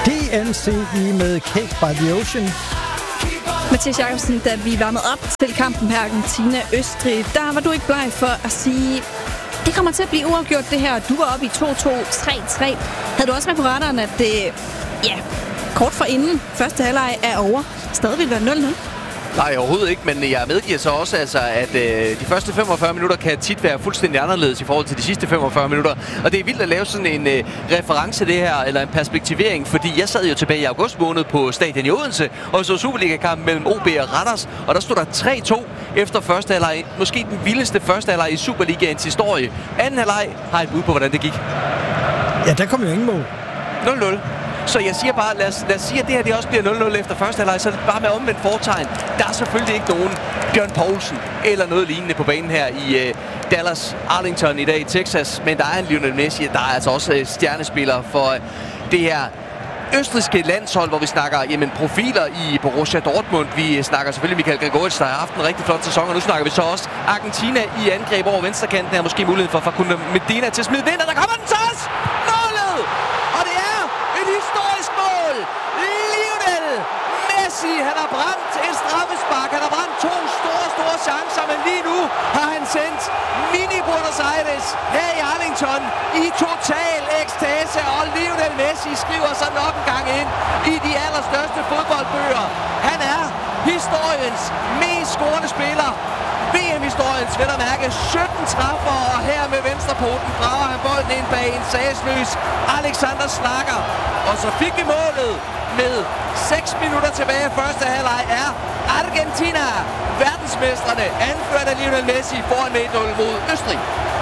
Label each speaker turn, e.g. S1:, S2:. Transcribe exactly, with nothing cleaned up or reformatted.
S1: D N C E med Cake by the Ocean.
S2: Mathias Jacobsen, da vi varmede op til kampen her Argentina-Østrig, der var du ikke bleg for at sige, det kommer til at blive uafgjort det her. Du var oppe i to to tre tre. Havde du også med på radaren, at det, ja, kort for inden første halvleg er over, stadig vil være nul nul?
S3: Nej, overhovedet ikke, men jeg medgiver så også, altså, at øh, de første femogfyrre minutter kan tit være fuldstændig anderledes i forhold til de sidste femogfyrre minutter. Og det er vildt at lave sådan en øh, reference det her, eller en perspektivering, fordi jeg sad jo tilbage i august måned på stadion i Odense, og så Superliga-kampen mellem O B og Randers, og der stod der tre to efter første halvleg. Måske den vildeste første halvleg i Superligaens historie. Anden halvleg har et bud på, hvordan det gik.
S1: Ja, der kom jo ingen mål.
S3: nul nul. Så jeg siger bare, lad os, lad os sige, at det her det også bliver nul nul efter første halvleg, så er det bare med omvendt foretegn. Der er selvfølgelig ikke nogen Bjørn Poulsen eller noget lignende på banen her i uh, Dallas, Arlington i dag i Texas. Men der er en Lionel Messi, der er altså også uh, stjernespiller for uh, det her østrigske landshold, hvor vi snakker jamen, profiler i Borussia Dortmund. Vi snakker selvfølgelig Michael Gregoritsch, der har haft en rigtig flot sæson, og nu snakker vi så også Argentina i angreb over venstrekanten. Her måske muligheden for Facundo Medina til at smide vind, og der kommer den så også! Målet! Og det er et historisk mål! Lionel Messi, han har brændt et straffespark, han har brændt to store, store chancer, men lige nu har han sendt Mini Buenos Aires her i Arlington i total ekstase, og Lionel Messi skriver sig nok en gang ind i de allerstørste fodboldbøger. Han er historiens mest scorende spiller. V M-historiens vel at mærke sytten træffer, og her med venstrepoten drager han bolden ind bag en sagsløs Alexander Schlager. Og så fik vi målet med seks minutter tilbage i første halvleg er Argentina, verdensmestrene, anført af Lionel Messi, foran med et nul mod Østrig.